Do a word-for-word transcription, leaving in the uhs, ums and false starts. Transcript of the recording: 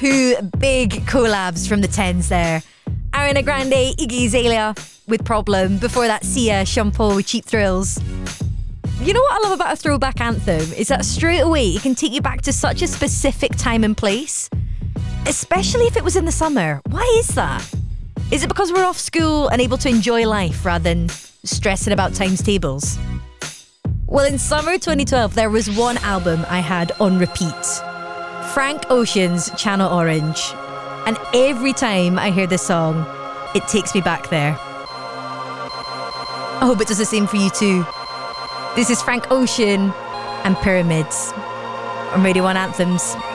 two big collabs from the tens there. Ariana Grande, Iggy Azalea with Problem. Before that, Sia, Sean Paul with Cheap Thrills. You know what I love about a throwback anthem is that straight away it can take you back to such a specific time and place, especially if it was in the summer. Why is that? Is it because we're off school and able to enjoy life rather than stressing about times tables? Well, in summer twenty twelve, there was one album I had on repeat. Frank Ocean's Channel Orange. And every time I hear this song, it takes me back there. I hope it does the same for you too. This is Frank Ocean and Pyramids on Radio one Anthems.